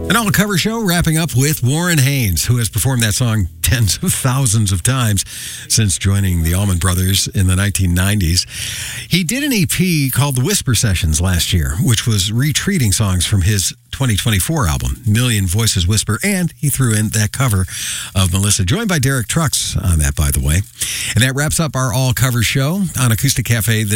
An all-cover show wrapping up with Warren Haynes, who has performed that song tens of thousands of times since joining the Allman Brothers in the 1990s. He did an EP called The Whisper Sessions last year, which was retreating songs from his 2024 album, Million Voices Whisper, and he threw in that cover of Melissa, joined by Derek Trucks on that, by the way. And that wraps up our all-cover show on Acoustic Cafe.